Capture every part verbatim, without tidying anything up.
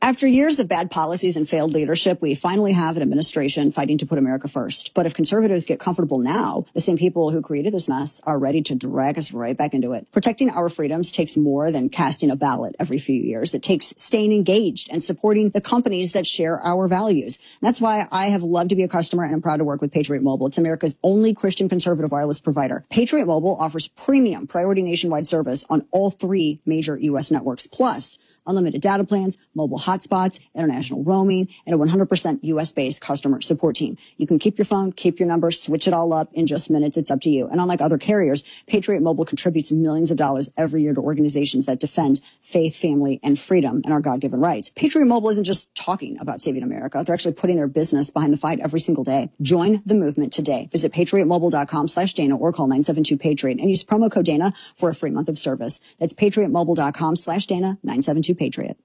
After years of bad policies and failed leadership, we finally have an administration fighting to put America first. But if conservatives get comfortable now, the same people who created this mess are ready to drag us right back into it. Protecting our freedoms takes more than casting a ballot every few years. It takes staying engaged and supporting the companies that share our values. And that's why I have loved to be a customer and I'm proud to work with Patriot Mobile. It's America's only Christian conservative wireless provider. Patriot Mobile offers premium priority nationwide service on all three major U S networks, plus unlimited data plans, mobile hotspots, international roaming, and a one hundred percent U S-based customer support team. You can keep your phone, keep your number, switch it all up in just minutes. It's up to you. And unlike other carriers, Patriot Mobile contributes millions of dollars every year to organizations that defend faith, family, and freedom and our God-given rights. Patriot Mobile isn't just talking about saving America. They're actually putting their business behind the fight every single day. Join the movement today. Visit patriotmobile.com slash Dana or call nine seven two Patriot and use promo code Dana for a free month of service. That's patriotmobile.com slash Dana, nine seven two Patriot.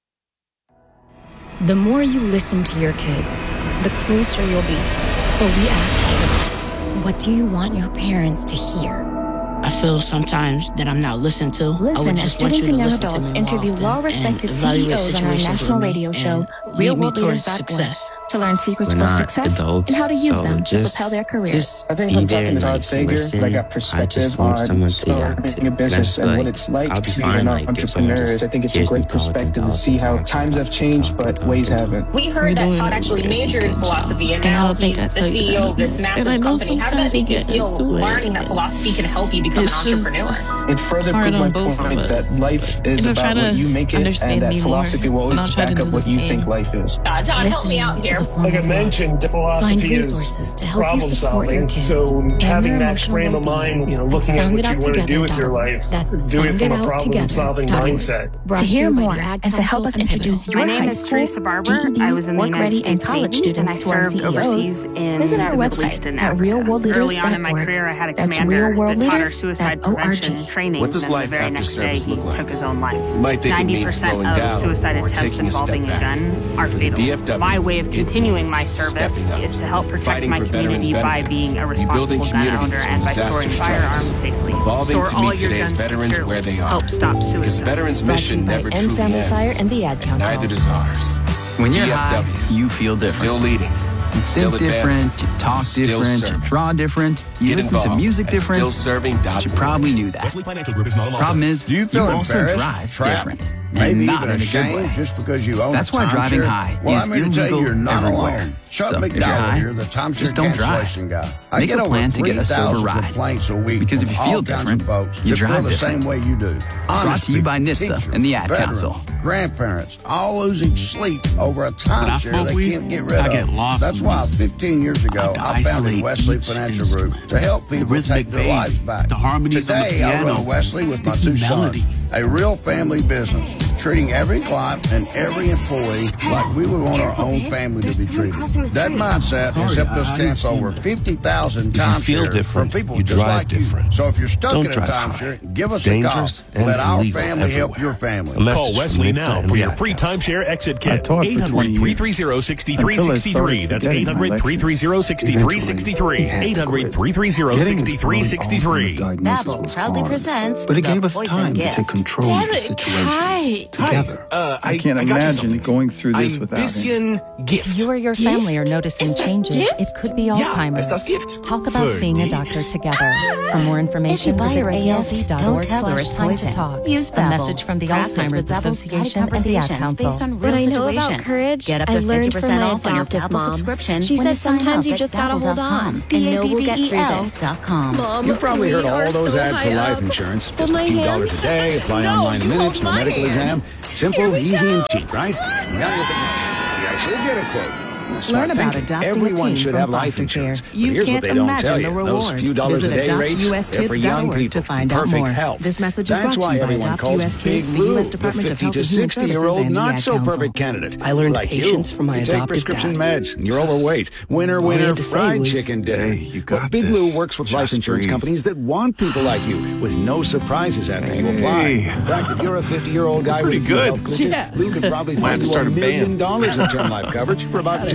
The more you listen to your kids, the closer you'll be. So we asked kids, what do you want your parents to hear? I feel sometimes that I'm not listened to. Listen as students and young adults interview well-respected C E Os on our national radio show, real world leaders dot org, to learn secrets for success and how to use them to propel their careers. I think I'm talking to Todd Sager, but I got perspective on starting a business and what it's like to be an entrepreneur. I think it's a great perspective to see how times have changed, but ways haven't. We heard that Todd actually majored in philosophy, and now he's the C E O of this massive company. How does that make you feel, learning that philosophy can help you become an entrepreneur? It further proved my point that life is about what you make it, and that philosophy will always back up what you think life is. Uh, Todd, help me out here. Like I mentioned, philosophy is problem solving. So having that frame of mind, you know, looking at what you want to do with your life, do it from a problem solving mindset. To hear more and to help us introduce your high school, Teresa Barber. I was in the United States and college students and I served to our overseas C E Os. in Visit our the Middle website East and at Africa. real world leaders Early dot org. on in my career, I had a That's commander real world that taught our leaders suicide dot prevention org. training. What does and then life the very after next service day, look he like? took his own life. You might think it ninety means percent slowing of down suicide or attempts taking a step involving a back. gun are For the fatal. B F W, My way of it continuing my means service stepping up, is to help protect fighting my for veterans' community by benefits, being a rebuilding responsible gun owner communities when and by disaster storing strikes, firearms safely. evolving Store to all meet your today's guns veterans securely. where they are. Help stop Because suicide. veterans' mission never End truly Family Fire ends. and the Ad Council. Neither does ours. When you're B F W, high, you feel different. Still leading. You Still think different, advancing. you talk Still different, serving. you draw different, you Get listen to involved music at different. still serving dot You org. probably knew that. Wesley Financial Group is not a market. Problem is, Do you you feel also embarrassed, drive trapped, different. maybe and not even in a good ashamed way. just because you own That's a why driving timeshare? high Well, is I'm here to tell you, illegal you're not everywhere. alone. Chuck So, if you're McDowell high, here, the timeshare just don't drive. cancellation guy. I Make get a over plan to get a sober 3,000 ride. complaints a week Because if from you feel all kinds different, of folks you that drive feel the different. same way you do. Brought to you by Honest NHTSA people, and the Ad teachers, Council. veterans, Grandparents, all losing sleep over a When I timeshare smoke they weed, can't get rid I of. get lost That's in why music. fifteen years ago I I, founded isolate Wesley each Financial Group instrument. to help The people rhythmic take their bass, lives back. the harmonies on the Today I piano, run Wesley with my sticky two melody. sons. A real family business, treating every client and every employee like we would want our own family to be treated. That mindset has helped us cancel over fifty thousand timeshares for people you just drive like you. different. So if you're stuck Don't in a drive timeshare, high. give us It's a call. dangerous and Let our illegal family help everywhere. your family. A message Call from Wesley NHTSA now and for the your Ad free Council. timeshare exit I kit. taught for eight hundred, twenty three years. three zero, six three Until I six three. started That's forgetting eight hundred, my three three zero, six three six three. eight hundred, three three zero, six three six three. Babbel proudly presents But it gave The us Poison time Gift. to take control of the Derek, situation hi. together. Uh, I can't I got you imagine something. going through this Ein without him. bisschen Gift. If you or your family are noticing changes, it could be Ja, Alzheimer's. ist das Gift. Talk about Für seeing a die. doctor together. For more information, buy visit her a A L gift, Z dot don't org tell her slash it's time to poison. talk. Use A Babbel. message from the Practice Alzheimer's with Babbel's guided Association and the Ad conversations Council. based on real What I know about situations. courage, Get up I to learned fifty from percent my off on your adoptive Babbel mom. subscription. She when said you sign sometimes up you at just gotta hold on, babbel and know we'll get through dot com. this. Dot com. Mom, You've probably we heard all are those so ads for high life up. insurance. Just Hold a my few hand. dollars a day, apply No, online you minutes, hold no my medical hand. exam. Simple, Here we easy, go. and cheap, right? Now you can actually get a quote. Smart Learn about thinking. adopting Everyone a teen should from have life foster care. insurance. But You here's can't what they don't imagine tell the you. reward. Those few dollars Visit a day adopt rates U S are for kids dot young org people. to find out Perfect more. health. This message is That's brought to why you by everyone Adopt calls U S Big Kids, the Lou, U S the Department of fifty Health to and Human sixty Services, year old and the not Ad so Council. perfect candidate. I learned like patience you. from my you take adoptive prescription dad. meds and you're overweight. Winner, All he winner, had to say fried was, chicken dinner. "Hey, you But got Big this. Lou works with life Just insurance breathe." companies that want people like you with no surprises after you Hey. apply. In fact, if you're a fifty year old guy with a few good. health glitches, Yeah. Lou could probably Might have find to you start a a million band. dollars in term life coverage for about two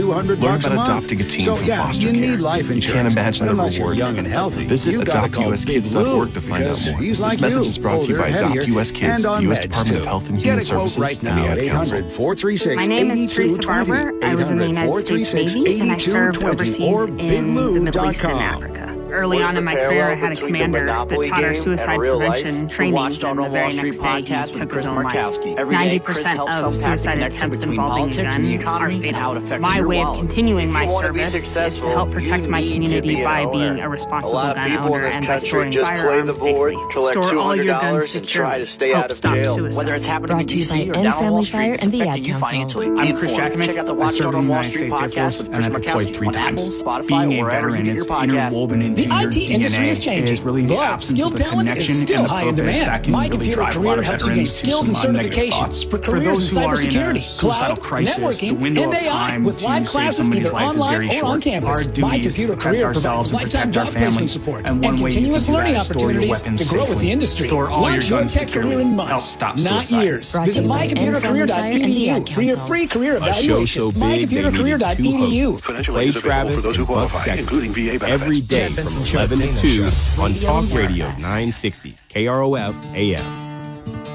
two hundred Learn bucks a about month. adopting a teen so, from yeah, foster you care. need life insurance. You can't imagine the Unless you're reward. young and healthy. Visit You gotta adopt call U S Big Kids dot org Lou to find out because more. he's This like message you, is brought to you by older, Adopt heavier, U S Kids, and the on U S meds, Department of too. Health and Get Human a quote Services, right and the now at Ad eight Council. hundred, four three six, My name is Teresa Barber. I was in the United States Navy, and I served overseas in the Middle East and Africa. Early on in my career, I had a commander that taught our suicide prevention training, and the very next day he took his own life. ninety percent of suicide attempts involving a gun are fatal. My way of continuing my service is to help protect my community by being a responsible gun owner and by storing firearms safely. Store all your guns securely. Help stop suicide. Whether it's happening in D C or down on Wall Street, it's affecting you financially. I'm Chris Jackman. Check out the I served in the Wall United Street States Air podcast Force, with and Chris I deployed Markowski three on times. Apple, Spotify, Being a wherever veteran you get is your podcast. interwoven into The your I T D N A. industry is changing, It is really the but absence skill of the talent connection is still and the high in purpose demand. that can My really Computer drive a lot Career of helps you gain veterans to skills and some negative certifications thoughts. for For careers those in who are in a cybersecurity, suicidal cloud, crisis, the networking, window and of A I time with to live save classes somebody's either life is online very or short. on campus. Our duty My is to Computer protect Career ourselves provides and lifetime protect our job placement families. support And one and way you can continuous do that learning is store your opportunities weapons to grow with safely. the industry. Store all Launch your your guns tech career securely. in Help months, stop not suicide. years. Brought to Visit you by my computer career dot Friendly Fire and the E D U Ad for your Council. free career A show evaluation. so my big computer they career needed dot two E D U. hosts. Financial Play aid is available Travis for those who and Buck qualify, Sexton including V A benefits. every day from eleven to two on Talk Radio nine sixty K R O F A M.